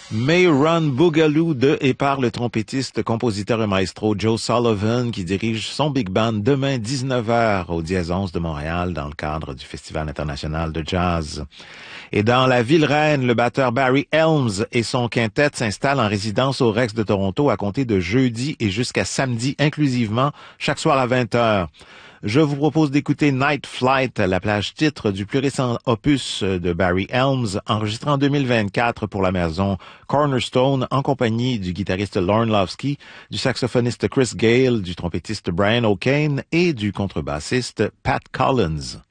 May Run Boogaloo de et par le trompettiste, compositeur et maestro Joe Sullivan qui dirige son big band demain 19h au Dièse 11 de Montréal dans le cadre du Festival international de jazz. Et dans la ville reine, le batteur Barry Helms et son quintet s'installent en résidence au Rex de Toronto à compter de jeudi et jusqu'à samedi inclusivement, chaque soir à 20h. Je vous propose d'écouter Night Flight, la plage titre du plus récent opus de Barry Helms, enregistré en 2024 pour la maison Cornerstone en compagnie du guitariste Lorne Lovsky, du saxophoniste Chris Gale, du trompettiste Brian O'Kane et du contrebassiste Pat Collins.